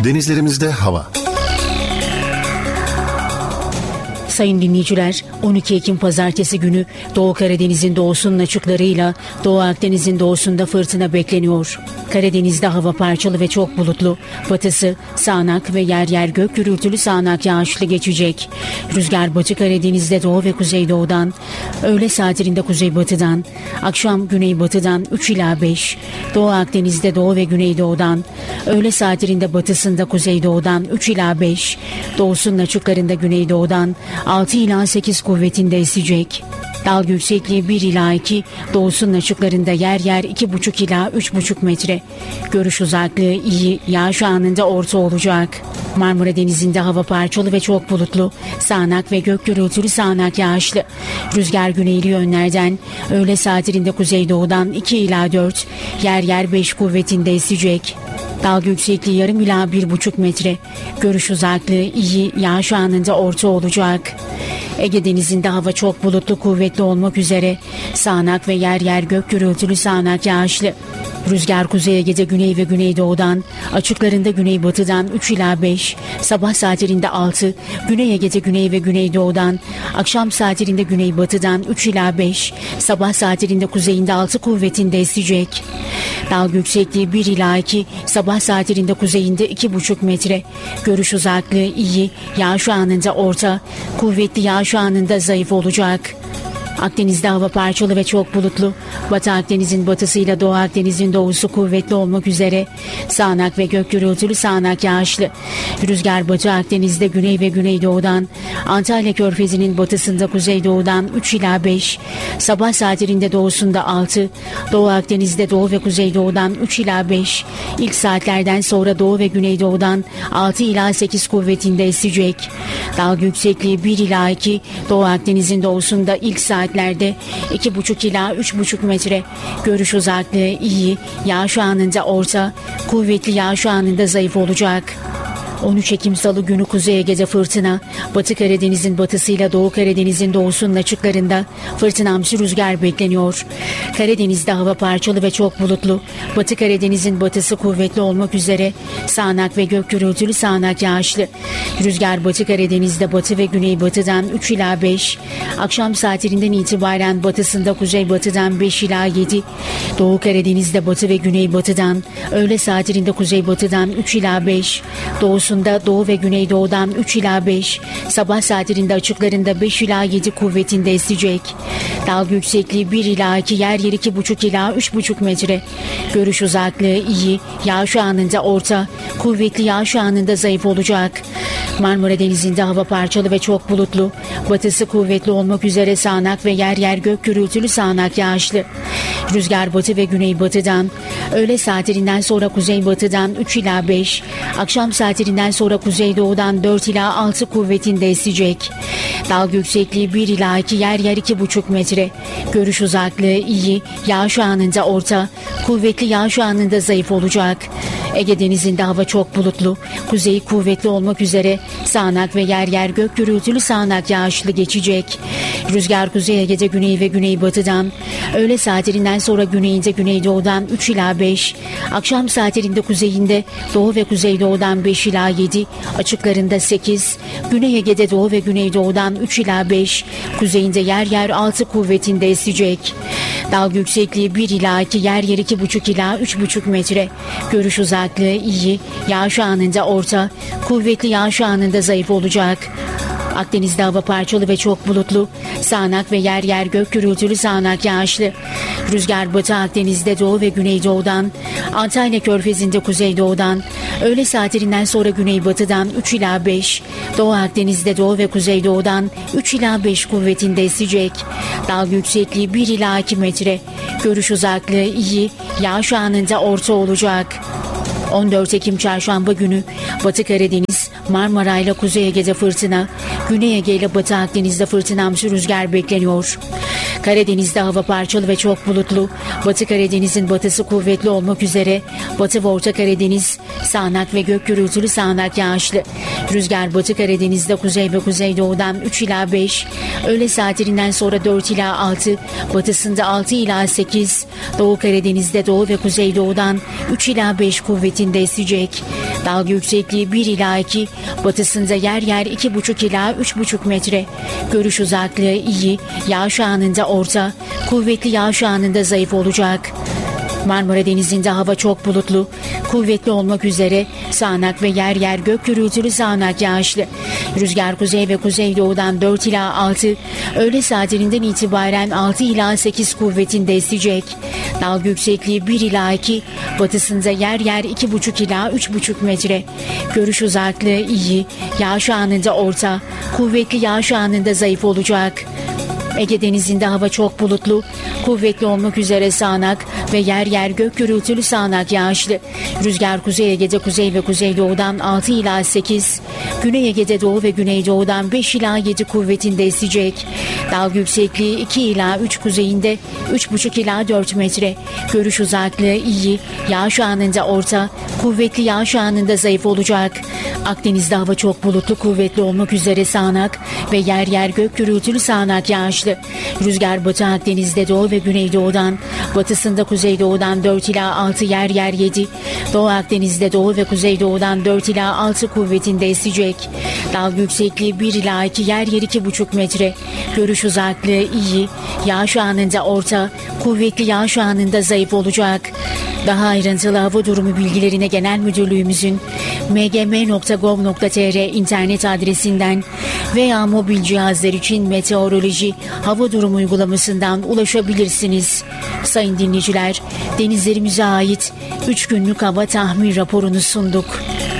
Denizlerimizde hava. Sayın dinleyiciler, 12 Ekim Pazartesi günü Doğu Karadeniz'in doğusunun açıklarıyla Doğu Akdeniz'in doğusunda fırtına bekleniyor. Karadeniz'de hava parçalı ve çok bulutlu. Batısı sağanak ve yer yer gök gürültülü sağanak yağışlı geçecek. Rüzgar Batı Karadeniz'de doğu ve kuzeydoğudan, öğle saatlerinde kuzeybatıdan, akşam güneybatıdan 3 ila 5, Doğu Akdeniz'de doğu ve güneydoğudan, öğle saatlerinde batısında kuzeydoğudan 3 ila 5, doğusunun açıklarında güneydoğudan 6 ila 8 kuvvetinde esecek. Dalga yüksekliği 1 ila 2, doğusunun açıklarında yer yer 2,5 ila 3,5 metre. Görüş uzaklığı iyi, yağış anında orta olacak. Marmara Denizi'nde hava parçalı ve çok bulutlu, sağanak ve gök gürültülü sağanak yağışlı. Rüzgar güneyli yönlerden, öğle saatlerinde kuzeydoğudan 2 ila 4, yer yer 5 kuvvetinde esecek. Dalga yüksekliği yarım ila 1,5 metre. Görüş uzaklığı iyi, yağış anında orta olacak. Ege Denizi'nde hava çok bulutlu, kuvvetli olmak üzere sağanak ve yer yer gök gürültülü sağanak yağışlı. Rüzgar Kuzey Ege'de güney ve güneydoğudan, açıklarında güneybatıdan 3 ila 5, sabah saatlerinde 6, Güney Ege'de güney ve güneydoğudan, akşam saatlerinde güneybatıdan 3 ila 5, sabah saatlerinde kuzeyinde 6 kuvvetinde esecek. Dalga yüksekliği 1 ila 2, sabah saatlerinde kuzeyinde 2,5 metre. Görüş uzaklığı iyi, yağış anında orta, kuvvetli yağış anında zayıf olacak. Akdeniz'de hava parçalı ve çok bulutlu. Batı Akdeniz'in batısıyla Doğu Akdeniz'in doğusu kuvvetli olmak üzere sağanak ve gök gürültülü sağanak yağışlı. Rüzgar Batı Akdeniz'de güney ve güneydoğudan, Antalya Körfezi'nin batısında kuzeydoğudan 3 ila 5, sabah saatlerinde doğusunda 6, Doğu Akdeniz'de doğu ve kuzeydoğudan 3 ila 5, ilk saatlerden sonra doğu ve güneydoğudan 6 ila 8 kuvvetinde esecek. Dalga yüksekliği 1 ila 2, Doğu Akdeniz'in doğusunda ilk saatlerde 2,5 ila 3,5 metre. Görüş uzaklığı iyi, yağış anında orta, kuvvetli yağış anında zayıf olacak. 13 Ekim Salı günü Kuzey Ege'de fırtına, Batı Karadeniz'in batısıyla Doğu Karadeniz'in doğusunun açıklarında fırtınamsı rüzgar bekleniyor. Karadeniz'de hava parçalı ve çok bulutlu. Batı Karadeniz'in batısı kuvvetli olmak üzere sağanak ve gök gürültülü sağanak yağışlı. Rüzgar Batı Karadeniz'de batı ve güneybatıdan 3 ila 5, akşam saatlerinden itibaren batısında kuzeybatıdan 5 ila 7, Doğu Karadeniz'de batı ve güneybatıdan, öğle saatlerinde kuzeybatıdan 3 ila 5, doğusunda doğu ve güneydoğudan 3 ila 5, sabah saatlerinde açıklarında 5 ila 7 kuvvetinde esecek. Dalga yüksekliği 1 ila 2, yer yer 2,5 ila 3,5 metre. Görüş uzaklığı iyi, yağış anında orta, kuvvetli yağış anında zayıf olacak. Marmara Denizi'nde hava parçalı ve çok bulutlu. Batısı kuvvetli olmak üzere sağanak ve yer yer gök gürültülü sağanak yağışlı. Rüzgar batı ve güneybatıdan, öğle saatlerinden sonra kuzeybatıdan 3 ila 5, akşam saatlerinden sonra kuzeydoğudan 4 ila 6 kuvvetinde esecek. Dalga yüksekliği 1 ila 2, yer yer 2,5 metre. Görüş uzaklığı iyi, yağış anında orta, kuvvetli yağış anında zayıf olacak. Ege Denizi'nde hava çok bulutlu. Kuzeyi kuvvetli olmak üzere sağanak ve yer yer gök gürültülü sağanak yağışlı geçecek. Rüzgar Kuzey Ege'de güney ve güneybatıdan, öğle saatlerinden sonra güneyinde güneydoğudan 3 ila 5, akşam saatlerinde kuzeyinde doğu ve kuzeydoğudan 5 ila 7, açıklarında 8, Güney Ege'de doğu ve güneydoğudan 3 ila 5, kuzeyinde yer yer 6 kuvvetinde esecek. Dalga yüksekliği 1 ila 2, yer yer 2,5 ila 3,5 metre. Görüş uzaklığı iyi, yağış anında orta, kuvvetli yağış anında zayıf olacak. Akdeniz'de hava parçalı ve çok bulutlu. Sağanak ve yer yer gök gürültülü sağanak yağışlı. Rüzgar Batı Akdeniz'de doğu ve güneydoğudan, Antalya Körfezi'nde kuzeydoğudan, öğle saatlerinden sonra güneybatıdan 3 ila 5, Doğu Akdeniz'de doğu ve kuzeydoğudan 3 ila 5 kuvvetinde esecek. Dalga yüksekliği 1 ila 2 metre. Görüş uzaklığı iyi, yağış anında orta olacak. 14 Ekim Çarşamba günü Batı Karadeniz, Marmara ile Kuzey Ege'de fırtına, Güney Ege ile Batı Akdeniz'de fırtınamsı rüzgar bekleniyor. Karadeniz'de hava parçalı ve çok bulutlu. Batı Karadeniz'in batısı kuvvetli olmak üzere Batı ve Orta Karadeniz sağanak ve gök gürültülü sağanak yağışlı. Rüzgar Batı Karadeniz'de kuzey ve kuzeydoğudan 3 ila 5, öğle saatlerinden sonra 4 ila 6, batısında 6 ila 8, Doğu Karadeniz'de doğu ve kuzeydoğudan 3 ila 5 kuvvetinde esecek. Dalga yüksekliği 1 ila 2, batısında yer yer 2,5 ila 3,5 metre. Görüş uzaklığı iyi, yağış anında orta, kuvvetli yağış anında zayıf olacak. Marmara Denizi'nde hava çok bulutlu, kuvvetli olmak üzere sağanak ve yer yer gök gürültülü sağanak yağışlı. Rüzgar kuzey ve kuzeydoğudan 4 ila 6, öğle saatlerinden itibaren 6 ila 8 kuvvetinde esecek. Dalga yüksekliği 1 ila 2, batısında yer yer 2,5 ila 3,5 metre. Görüş uzaklığı iyi, yağış anında orta, kuvvetli yağış anında zayıf olacak. Ege Denizi'nde hava çok bulutlu, kuvvetli olmak üzere sağanak ve yer yer gök gürültülü sağanak yağışlı. Rüzgar Kuzey Ege'de kuzey ve kuzeydoğudan 6 ila 8, Güney Ege'de doğu ve güneydoğudan 5 ila 7 kuvvetinde esecek. Dalga yüksekliği 2 ila 3 kuzeyinde 3,5 ila 4 metre. Görüş uzaklığı iyi, yağış anında orta, kuvvetli yağış anında zayıf olacak. Akdeniz'de hava çok bulutlu, kuvvetli olmak üzere sağanak ve yer yer gök gürültülü sağanak yağışlı. Rüzgar Batı Akdeniz'de doğu ve güneydoğudan, batısında kuzeydoğudan 4 ila 6 yer yer 7, Doğu Akdeniz'de doğu ve kuzeydoğudan 4 ila 6 kuvvetinde esecek. Dalga yüksekliği 1 ila 2 yer yer 2,5 metre. Görüş uzaklığı iyi, yağış anında orta, kuvvetli yağış anında zayıf olacak. Daha ayrıntılı hava durumu bilgilerine Genel Müdürlüğümüzün mgm.gov.tr internet adresinden veya mobil cihazlar için meteoroloji hava durumu uygulamasından ulaşabilirsiniz. Sayın dinleyiciler, denizlerimize ait 3 günlük hava tahmin raporunu sunduk.